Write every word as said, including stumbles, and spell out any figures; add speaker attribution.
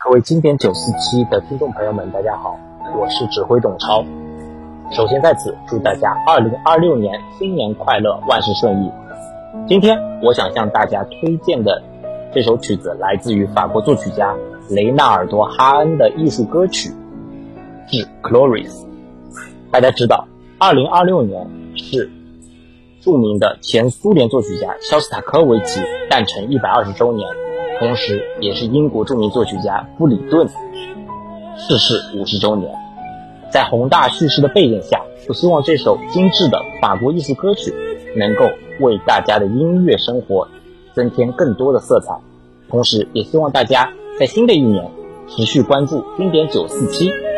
Speaker 1: 各位经典九四七的听众朋友们，大家好，我是指挥董超。首先在此祝大家二零二六年新年快乐，万事顺意。今天我想向大家推荐的这首曲子来自于法国作曲家雷纳尔多·哈恩的艺术歌曲《致 Cloris》。大家知道二零二六年是著名的前苏联作曲家肖斯塔科维奇诞辰一百二十周年，同时也是英国著名作曲家布里顿逝世五十周年。在宏大叙事的背景下，我希望这首精致的法国艺术歌曲能够为大家的音乐生活增添更多的色彩，同时也希望大家在新的一年持续关注经典九四七。